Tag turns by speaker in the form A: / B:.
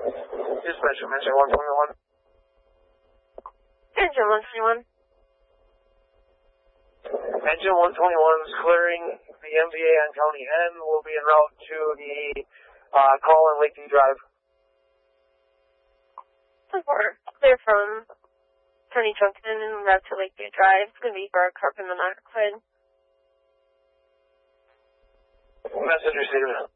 A: Dispatcher, mention 121.
B: Engine 121.
A: Engine 121 is clearing the MVA on County N. We'll be en route to the call in Lakeview Drive.
B: We're clear from Kearney Junction and route to Lakeview Drive. It's going to be for carbon monoxide.
A: Message received.